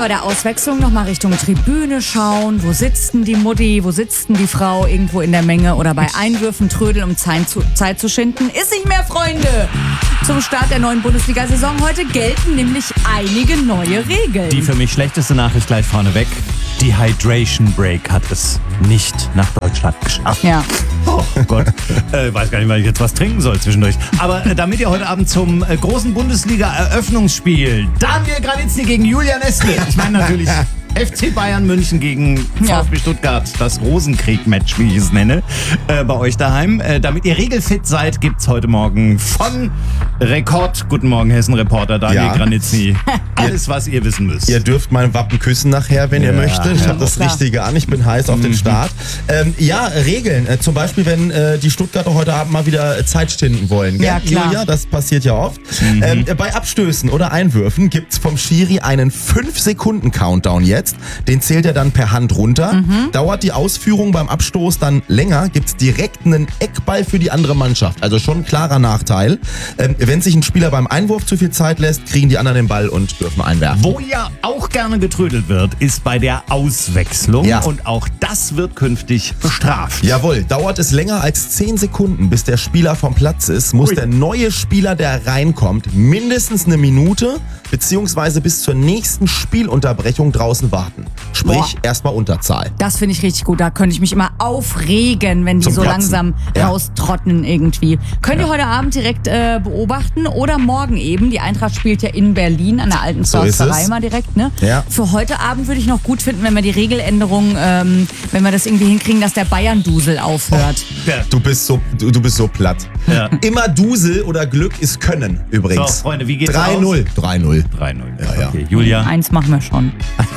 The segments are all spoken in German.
bei der Auswechslung nochmal Richtung Tribüne schauen. Wo sitzt denn die Mutti, wo sitzt denn die Frau irgendwo in der Menge oder bei Einwürfen trödeln, um Zeit zu schinden? Ist nicht mehr, Freunde! Zum Start der neuen Bundesliga-Saison heute gelten nämlich einige neue Regeln. Die für mich schlechteste Nachricht gleich vorneweg. Die Hydration Break hat es nicht nach Deutschland geschafft. Ja. Oh Gott, weiß gar nicht, weil ich jetzt was trinken soll zwischendurch. Aber damit ihr heute Abend zum großen Bundesliga-Eröffnungsspiel Daniel Granitzny gegen Julian Nestle. Ich meine natürlich FC Bayern München gegen VfB Stuttgart, das Rosenkrieg-Match, wie ich es nenne, bei euch daheim. Damit ihr regelfit seid, gibt's heute Morgen von Rekord, guten Morgen Hessen-Reporter Daniel Granitzny, alles, was ihr wissen müsst. Ihr dürft mein Wappen küssen nachher, wenn ihr möchtet. Ich habe das Richtige an, ich bin heiß auf den Start. Regeln, zum Beispiel, wenn die Stuttgarter heute Abend mal wieder Zeit schinden wollen. Gell? Ja, klar. Julia, das passiert ja oft. Bei Abstößen oder Einwürfen gibt's vom Schiri einen 5-Sekunden-Countdown jetzt. Den zählt er dann per Hand runter. Dauert die Ausführung beim Abstoß dann länger, gibt's direkt einen Eckball für die andere Mannschaft. Also schon ein klarer Nachteil. Wenn sich ein Spieler beim Einwurf zu viel Zeit lässt, kriegen die anderen den Ball und dürfen einwerfen. Wo ja auch gerne getrödelt wird, ist bei der Auswechslung. Ja. Und auch das wird künftig bestraft. Jawohl, dauert es länger als 10 Sekunden, bis der Spieler vom Platz ist, muss der neue Spieler, der reinkommt, mindestens eine Minute beziehungsweise bis zur nächsten Spielunterbrechung draußen warten. Sprich, erstmal Unterzahl. Das finde ich richtig gut. Da könnte ich mich immer aufregen, wenn die Zum so Platzen. langsam raustrotten irgendwie. Könnt ihr heute Abend direkt beobachten oder morgen eben. Die Eintracht spielt ja in Berlin an der alten So ist Försterei es. mal direkt. Ne? Ja. Für heute Abend würde ich noch gut finden, wenn wir die Regeländerung, wenn wir das irgendwie hinkriegen, dass der Bayern-Dusel aufhört. Du bist so platt. Ja. Immer Dusel oder Glück ist Können übrigens. So, Freunde, wie geht's 3-0. 3-0. 3-0. Ja. Okay, Julia. Eins machen wir schon.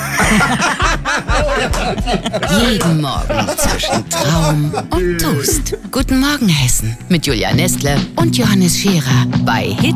Jeden Morgen zwischen Traum und Toast. Guten Morgen, Hessen. Mit Julia Nestle und Johannes Scherer bei Hit